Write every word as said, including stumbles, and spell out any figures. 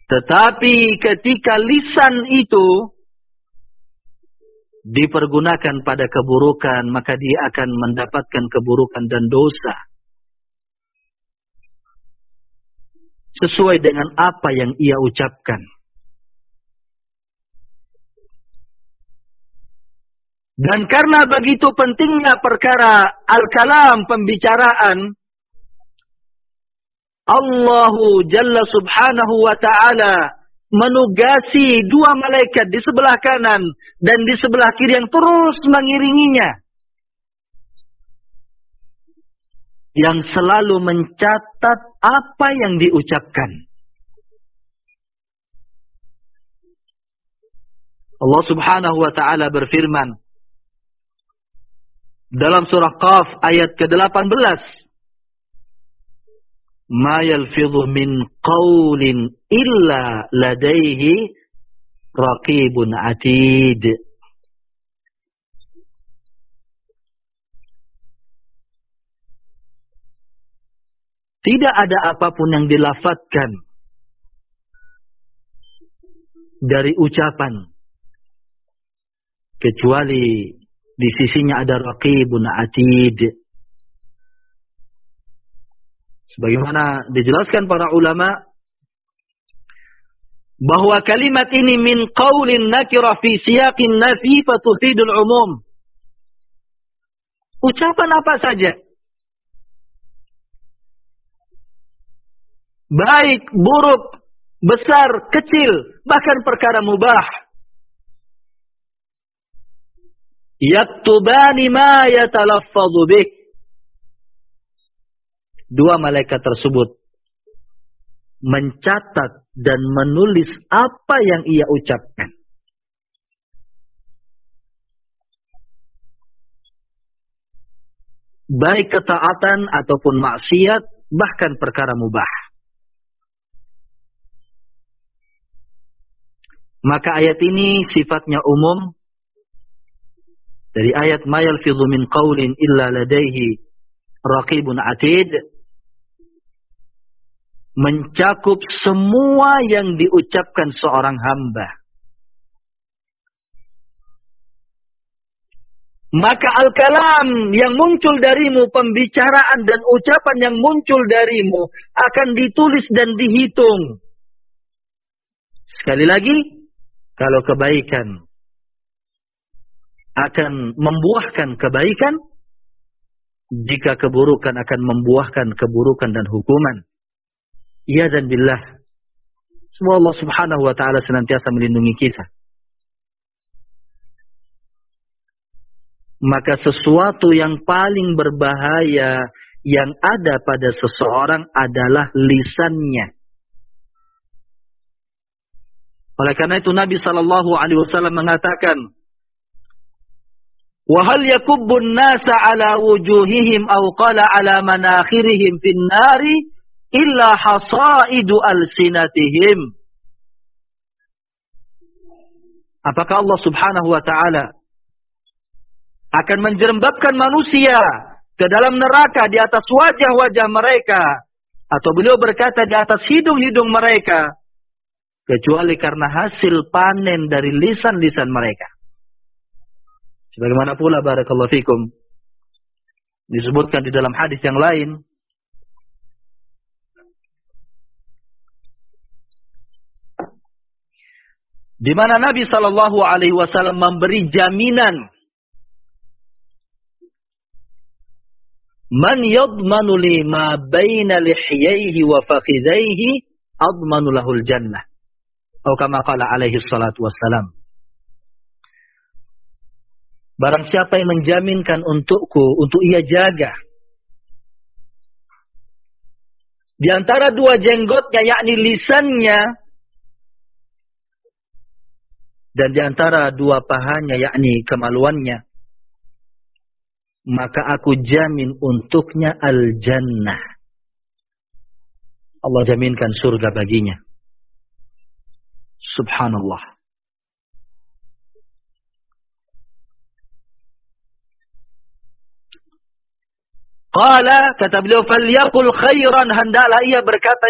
Tetapi ketika lisan itu dipergunakan pada keburukan, maka dia akan mendapatkan keburukan dan dosa. Sesuai dengan apa yang ia ucapkan. Dan karena begitu pentingnya perkara al-kalam, pembicaraan, Allahu Jalla Subhanahu wa ta'ala menugasi dua malaikat di sebelah kanan dan di sebelah kiri yang terus mengiringinya, yang selalu mencatat apa yang diucapkan. Allah Subhanahu wa ta'ala berfirman dalam surah Qaf ayat ke delapan belas, ma yalfidhu min qawlin illa ladaihi raqibun atid. Tidak ada apapun yang dilafadzkan dari ucapan kecuali di sisinya ada raqibun atid. Sebagaimana dijelaskan para ulama bahwa kalimat ini min qaulin nakira fi siyaqin nafi fatufidul umum. Ucapan apa saja, baik, buruk, besar, kecil, bahkan perkara mubah. Yaktubani ma yatalaffadhu bih. Dua malaikat tersebut mencatat dan menulis apa yang ia ucapkan. Baik ketaatan ataupun maksiat, bahkan perkara mubah. Maka ayat ini sifatnya umum. Dari ayat ma yalfidhu min qawlin illa ladaihi raqibun atid, mencakup semua yang diucapkan seorang hamba. Maka al-kalam yang muncul darimu, pembicaraan dan ucapan yang muncul darimu akan ditulis dan dihitung. Sekali lagi, kalau kebaikan akan membuahkan kebaikan, jika keburukan akan membuahkan keburukan dan hukuman. Ya dan billah. Semoga Allah Subhanahu wa ta'ala senantiasa melindungi kita. Maka sesuatu yang paling berbahaya yang ada pada seseorang adalah lisannya. Oleh karena itu Nabi sallallahu alaihi wasallam mengatakan, wa hal yakubbun nasa ala wujuhihim aw qala ala manakhirihim fin nari illa hasaidu alsinatihim. Apakah Allah Subhanahu wa ta'ala akan menjerembabkan manusia ke dalam neraka di atas wajah-wajah mereka, atau beliau berkata di atas hidung-hidung mereka, kecuali karena hasil panen dari lisan-lisan mereka. Sebagaimana pula barakallahu fikum disebutkan di dalam hadis yang lain, di mana Nabi sallallahu alaihi wasallam memberi jaminan, man yadmanu li ma baina lihyaihi wa fakhidhaihi admanu lahul jannah, atau kama qala alaihi salatu wassalam. Barang siapa yang menjaminkan untukku, untuk ia jaga di antara dua jenggotnya, yakni lisannya, dan di antara dua pahanya, yakni kemaluannya, maka aku jamin untuknya al-jannah. Allah jaminkan surga baginya. Subhanallah. Qala, kata beliau, falyaqul khairan, hendaklah ia berkata